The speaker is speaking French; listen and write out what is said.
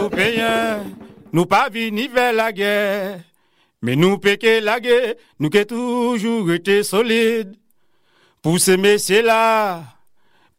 Européens, nous pas vini vers la guerre. Mais nous péquer la guerre, nous qui toujours été solides. Pour ces messieurs-là,